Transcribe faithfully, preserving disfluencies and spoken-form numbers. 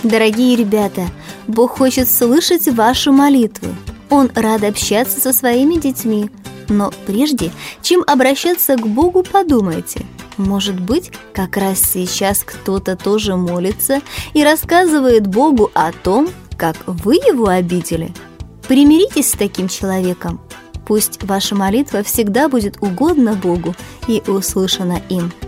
Дорогие ребята, Бог хочет слышать ваши молитвы. Он рад общаться со своими детьми. Но прежде чем обращаться к Богу, подумайте, может быть, как раз сейчас кто-то тоже молится и рассказывает Богу о том, как вы его обидели. Примиритесь с таким человеком. Пусть ваша молитва всегда будет угодна Богу и услышана им.